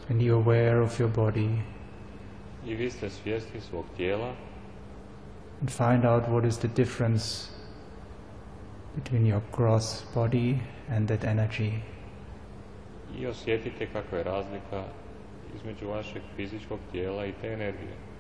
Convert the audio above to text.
And you're aware of your body. I vi ste svjesni svog tijela. And find out what is the difference between your gross body and that energy. I osjetite kakva je razlika između vašeg fizičkog tijela i te energije.